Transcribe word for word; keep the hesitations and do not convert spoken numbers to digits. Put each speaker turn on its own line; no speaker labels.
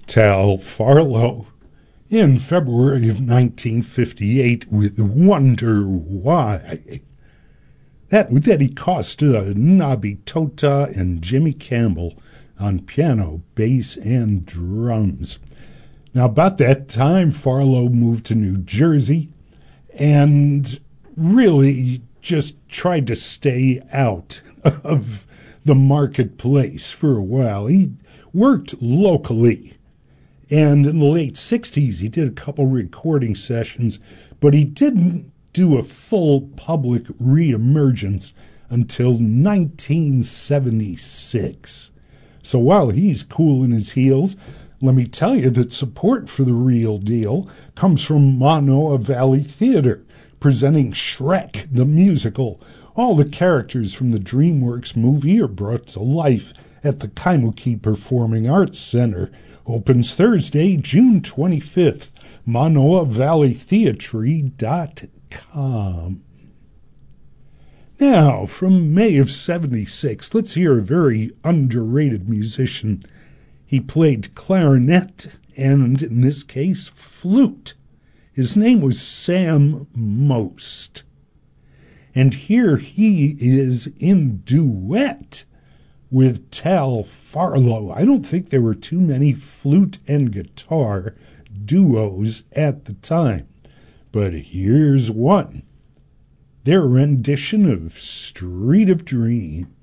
Tal Farlow in February of nineteen fifty-eight with Wonder Why. That with Eddie Costa, Nobby Tota, and Jimmy Campbell on piano, bass, and drums. Now, about that time, Farlow moved to New Jersey and really just tried to stay out of the marketplace for a while. He worked locally. And in the late sixties, he did a couple recording sessions, but he didn't do a full public reemergence until nineteen seventy-six. So while he's cooling his heels, let me tell you that support for The Real Deal comes from Manoa Valley Theater, presenting Shrek the Musical. All the characters from the DreamWorks movie are brought to life at the Kaimuki Performing Arts Center. Opens Thursday, June twenty-fifth. Manoa Valley Theatre dot com. Now, from May of seventy-six, let's hear a very underrated musician. He played clarinet and, in this case, flute. His name was Sam Most. And here he is in duet with Tal Farlow. I don't think there were too many flute and guitar duos at the time, but here's one. Their rendition of Street of Dreams.